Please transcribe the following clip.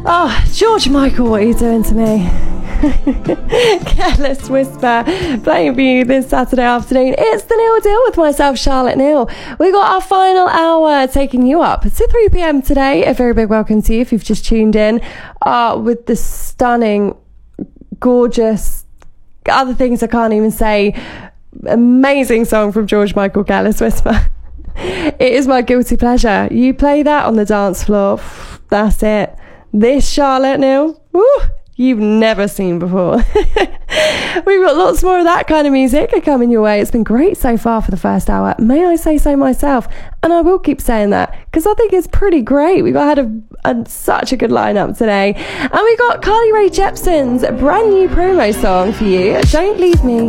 Oh, George Michael, what are you doing to me? Careless Whisper, playing for you this Saturday afternoon. It's the Neil Deal with myself, Charlotte Neal. We got our final hour taking you up to 3 p.m. today. A very big welcome to you if you've just tuned in with the stunning, gorgeous, other things I can't even say, amazing song from George Michael, Careless Whisper. It is my guilty pleasure. You play that on the dance floor, that's it. This Charlotte Neal, woo, you've never seen before. We've got lots more of that kind of music coming your way. It's been great so far for the first hour, may I say so myself, and I will keep saying that because I think it's pretty great. We've had such a good lineup today, and we got Carly Rae Jepsen's brand new promo song for you, Don't Leave Me.